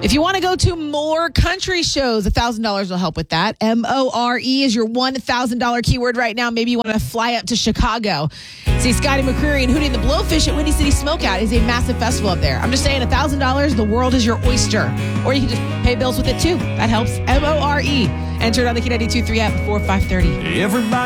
If you want to go to more country shows, $1,000 will help with that. MORE is your $1,000 keyword right now. Maybe you want to fly up to Chicago. See Scotty McCreery and Hootie and the Blowfish at Windy City Smokeout is a massive festival up there. I'm just saying, $1,000, the world is your oyster. Or you can just pay bills with it too. That helps. MORE. Enter it on the Key 92.3 app before 5:30. Everybody